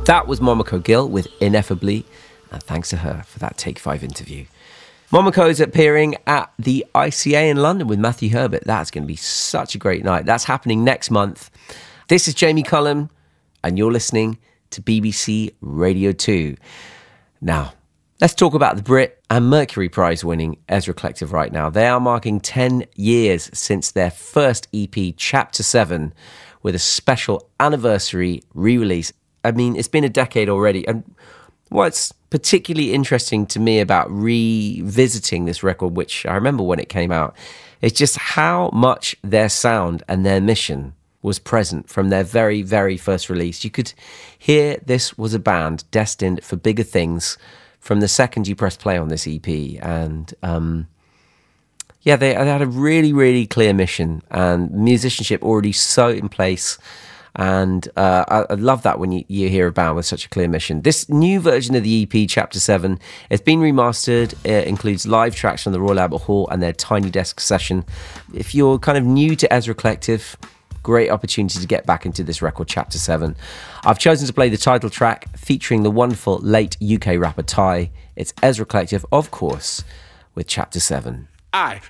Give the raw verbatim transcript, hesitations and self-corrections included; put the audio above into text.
That was Momoko Gill with Ineffably, and thanks to her for that Take Five interview. Momoko is appearing at the I C A in London with Matthew Herbert. That's going to be such a great night. That's happening next month. This is Jamie Cullum, and you're listening to B B C Radio two. Now, let's talk about the Brit and Mercury Prize winning Ezra Collective right now. They are marking ten years since their first E P, Chapter seven, with a special anniversary re-release. I mean, it's been a decade already. And what's particularly interesting to me about revisiting this record, which I remember when it came out, is just how much their sound and their mission was present from their very, very first release. You could hear this was a band destined for bigger things from the second you press play on this E P. And um, yeah, they, they had a really, really clear mission and musicianship already so in place. And uh, I, I love that when you, you hear a band with such a clear mission. This new version of the E P, Chapter seven, it's been remastered. It includes live tracks from the Royal Albert Hall and their Tiny Desk session. If you're kind of new to Ezra Collective, great opportunity to get back into this record, Chapter seven. I've chosen to play the title track featuring the wonderful late U K rapper Ty. It's Ezra Collective, of course, with Chapter seven. I